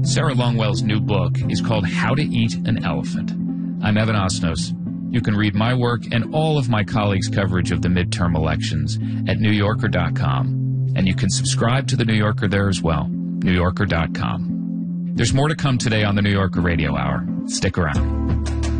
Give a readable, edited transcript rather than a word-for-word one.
Sarah Longwell's new book is called How to Eat an Elephant. I'm Evan Osnos. You can read my work and all of my colleagues' coverage of the midterm elections at NewYorker.com. And you can subscribe to The New Yorker there as well, NewYorker.com. There's more to come today on the New Yorker Radio Hour. Stick around.